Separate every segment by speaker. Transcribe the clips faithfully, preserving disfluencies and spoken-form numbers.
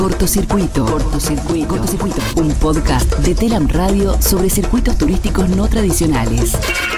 Speaker 1: Cortocircuito. Cortocircuito. Cortocircuito. Un podcast de Telam Radio sobre circuitos turísticos no tradicionales.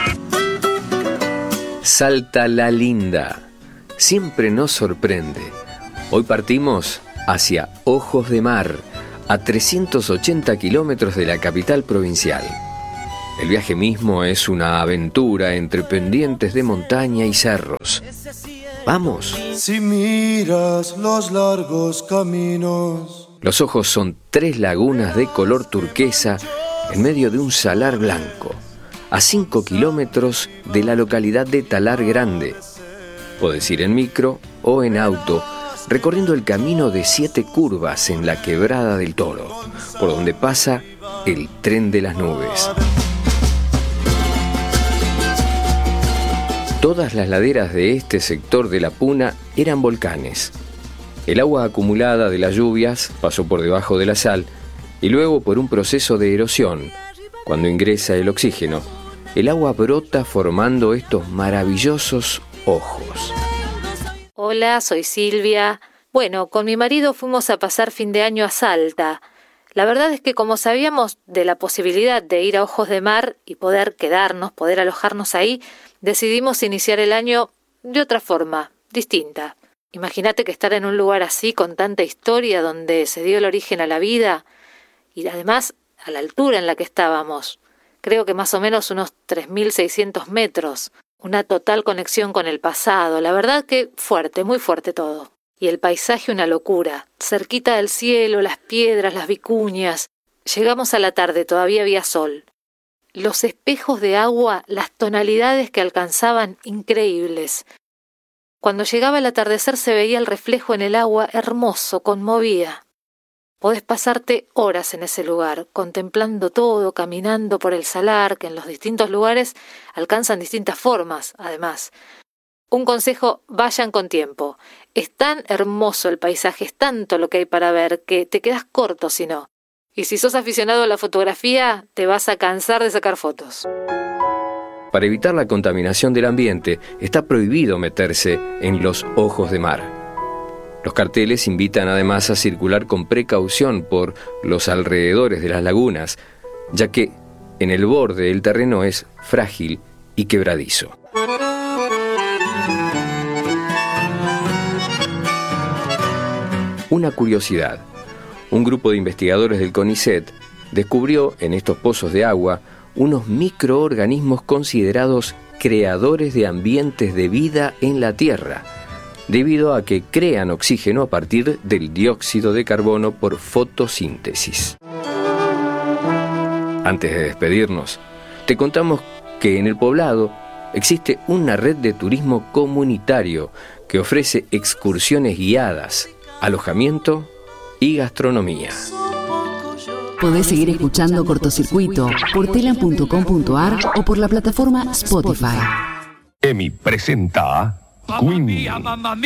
Speaker 2: Salta la Linda. Siempre nos sorprende. Hoy partimos hacia Ojos de Mar, a trescientos ochenta kilómetros de la capital provincial. El viaje mismo es una aventura entre pendientes de montaña y cerros. ¡Vamos!
Speaker 3: Si miras los largos caminos.
Speaker 2: Los ojos son tres lagunas de color turquesa en medio de un salar blanco, a cinco kilómetros de la localidad de Talar Grande. Podés ir en micro o en auto, recorriendo el camino de siete curvas en la Quebrada del Toro, por donde pasa el tren de las nubes. Todas las laderas de este sector de la Puna eran volcanes. El agua acumulada de las lluvias pasó por debajo de la sal y luego por un proceso de erosión. Cuando ingresa el oxígeno, el agua brota formando estos maravillosos ojos.
Speaker 4: Hola, soy Silvia. Bueno, con mi marido fuimos a pasar fin de año a Salta. La verdad es que como sabíamos de la posibilidad de ir a Ojos de Mar y poder quedarnos, poder alojarnos ahí, decidimos iniciar el año de otra forma, distinta. Imagínate que estar en un lugar así con tanta historia donde se dio el origen a la vida y además a la altura en la que estábamos. Creo que más o menos unos tres mil seiscientos metros. Una total conexión con el pasado. La verdad que fuerte, muy fuerte todo. Y el paisaje una locura. Cerquita del cielo, las piedras, las vicuñas. Llegamos a la tarde, todavía había sol. Los espejos de agua, las tonalidades que alcanzaban, increíbles. Cuando llegaba el atardecer se veía el reflejo en el agua, hermoso, conmovía. Podés pasarte horas en ese lugar, contemplando todo, caminando por el salar, que en los distintos lugares alcanzan distintas formas, además. Un consejo, vayan con tiempo. Es tan hermoso el paisaje, es tanto lo que hay para ver, que te quedas corto si no. Y si sos aficionado a la fotografía, te vas a cansar de sacar fotos.
Speaker 2: Para evitar la contaminación del ambiente, está prohibido meterse en los ojos de mar. Los carteles invitan además a circular con precaución por los alrededores de las lagunas, ya que en el borde el terreno es frágil y quebradizo. Una curiosidad. Un grupo de investigadores del CONICET descubrió en estos pozos de agua unos microorganismos considerados creadores de ambientes de vida en la Tierra, debido a que crean oxígeno a partir del dióxido de carbono por fotosíntesis. Antes de despedirnos, te contamos que en el poblado existe una red de turismo comunitario que ofrece excursiones guiadas, alojamiento y gastronomía.
Speaker 1: Podés seguir escuchando Cortocircuito por telam punto com punto ar o por la plataforma Spotify.
Speaker 5: EMI presenta Queen.